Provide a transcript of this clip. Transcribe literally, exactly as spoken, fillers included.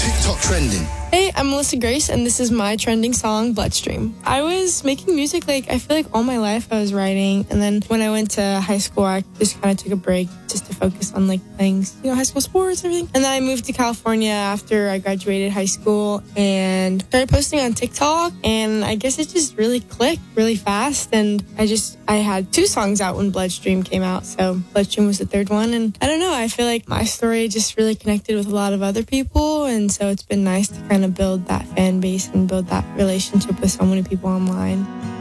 TikTok trending. Hey, I'm Melissa Grace, and this is my trending song, Bloodstream. I was making music, like, I feel like all my life I was writing, and then when I went to high school, I just kind of took a break just to focus on, like, playing, you know, high school sports and everything. And then I moved to California after I graduated high school and started posting on TikTok, and I guess it just really clicked really fast, and I just, I had two songs out when Bloodstream came out, so Bloodstream was the third one, and I don't know, I feel like my story just really connected with a lot of other people, and so it's been nice to kind of build that fan base and build that relationship with so many people online.